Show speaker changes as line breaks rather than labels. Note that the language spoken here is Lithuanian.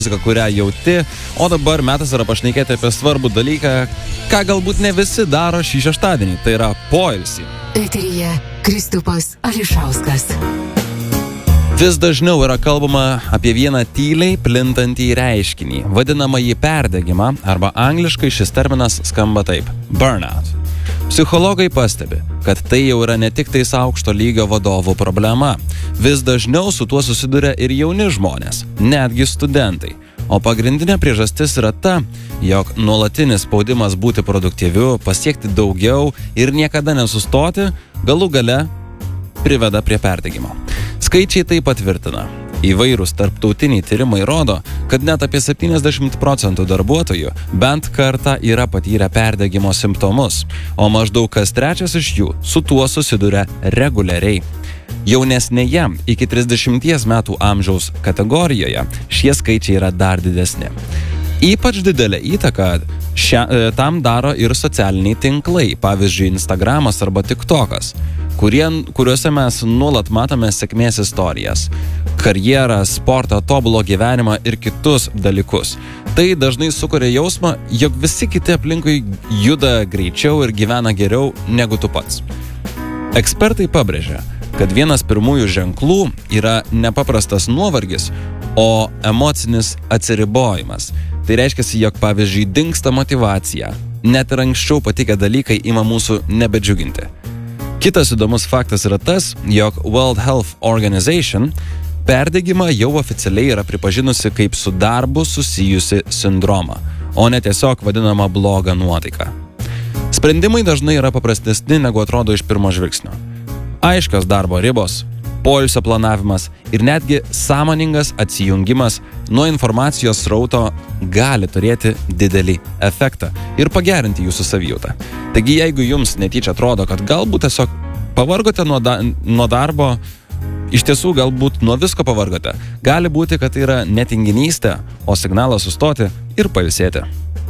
muzika, kurią jauti, o dabar metas yra pašnekėti apie svarbų dalyką, ką galbūt ne visi daro šį šeštadienį, tai yra poilsį.
Eteryje Kristupas Ališauskas.
Vis dažniau yra kalbama apie vieną tyliai plintantį reiškinį, vadinamąjį perdegimą, arba angliškai šis terminas skamba taip – burnout. Psichologai pastebi, kad tai jau yra ne tik tais aukšto lygio vadovų problema. Vis dažniau su tuo susiduria ir jauni žmonės, netgi studentai. O pagrindinė priežastis yra ta, jog nuolatinis spaudimas būti produktyviu, pasiekti daugiau ir niekada nesustoti, galų gale priveda prie perdegimo. Skaičiai tai patvirtina. Įvairūs tarptautiniai tyrimai rodo, kad net apie 70% darbuotojų bent kartą yra patyrę perdegimo simptomus, o maždaug kas trečias iš jų su tuo susiduria reguliariai. Jaunesnėje iki 30 metų amžiaus kategorijoje šie skaičiai yra dar didesni. Ypač didelę įtaką tam daro ir socialiniai tinklai, pavyzdžiui Instagramas arba TikTokas, kuriuose mes nuolat matome sėkmės istorijas, karjerą, sportą, tobulo gyvenimą ir kitus dalykus. Tai dažnai sukuria jausmą, jog visi kiti aplinkui juda greičiau ir gyvena geriau negu tu pats. Ekspertai pabrėžia, kad vienas pirmųjų ženklų yra nepaprastas nuovargis, o emocinis atsiribojimas. Tai reiškia, jog pavyzdžiui dingsta motyvacija, net ir anksčiau patikę dalykai ima mūsų nebedžiuginti. Kitas įdomus faktas yra tas, jog World Health Organization perdegimą jau oficialiai yra pripažinusi kaip su darbu susijusi sindromą, o ne tiesiog vadinama bloga nuotaika. Sprendimai dažnai yra paprastesni negu atrodo iš pirmo žvilgsnio. Aiškios darbo ribos, poilsio planavimas ir netgi sąmoningas atsijungimas nuo informacijos srauto gali turėti didelį efektą ir pagerinti jūsų savijautą. Taigi, jeigu jums netyčia atrodo, kad galbūt tiesiog pavargote nuo darbo, iš tiesų galbūt nuo visko pavargote, gali būti, kad tai yra ne tinginystė, o signalas sustoti ir pailsėti.